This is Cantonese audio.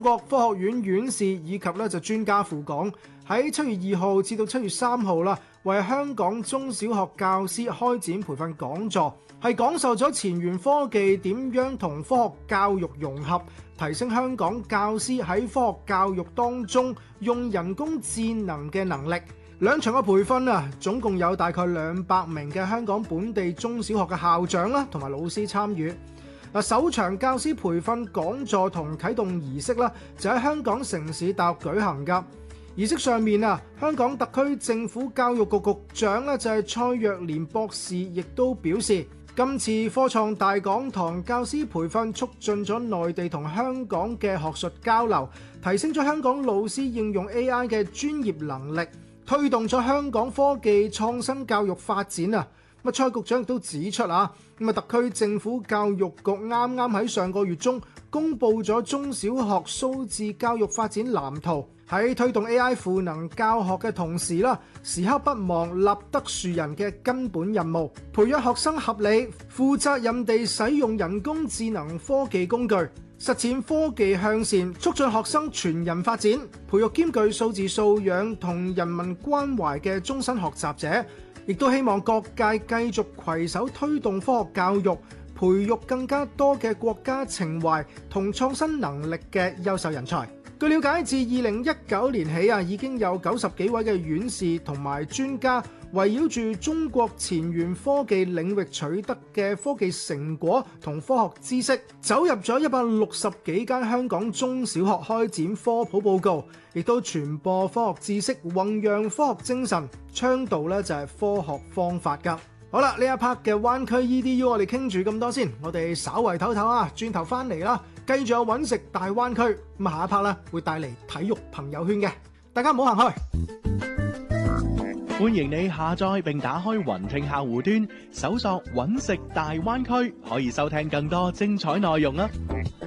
國科學院院士以及就專家赴港，喺7月2號至到7月3號啦，為香港中小學教師開展培訓講座，係講授咗前沿科技點樣同科學教育融合，提升香港教師喺科學教育當中用人工智能嘅能力。兩場嘅培訓啊，總共有大概200名嘅香港本地中小學嘅校長啦，同埋老師參與。首場教師培訓講座同啟動儀式啦，就喺香港城市大學舉行㗎。儀式上面啊，香港特區政府教育局局長咧就係蔡若蓮博士，亦都表示，今次科創大講堂教師培訓促進咗內地同香港嘅學術交流，提升咗香港老師應用 AI 嘅專業能力，推動咗香港科技創新教育發展啊！蔡局長亦都指出啊，特區政府教育局啱啱喺上個月中公布咗中小學數字教育發展藍圖，喺推動 AI 賦能教學嘅同時啦，時刻不忘立德樹人嘅根本任務，培養學生合理、負責任地使用人工智能科技工具，實踐科技向善，促進學生全人發展，培育兼具數字素養同人民關懷嘅終身學習者。亦都希望各界繼續攜手推動科學教育，培育更加多嘅國家情懷同創新能力嘅優秀人才。據了解，自2019年起啊，已經有90幾位嘅院士同埋專家圍繞住中國前沿科技領域取得嘅科技成果同科學知識，走入咗160幾間香港中小學開展科普報告，亦都傳播科學知識，弘揚科學精神，倡導咧就係科學方法㗎。好啦，呢一 part 嘅灣區 EDU 我哋傾住咁多先，我哋稍為唞唞啊，轉頭翻嚟啦，繼續有揾食大灣區。咁下一 part 咧會帶嚟體育朋友圈嘅，大家唔好行開。 歡迎你下載並打開雲聽客戶端，搜索揾食大灣區，可以收聽更多精彩內容啊！